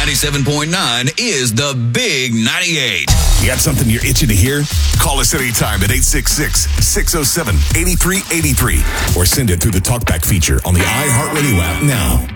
97.9 is the Big 98. You got something you're itching to hear? Call us anytime at 866-607-8383 or send it through the TalkBack feature on the iHeartRadio app now.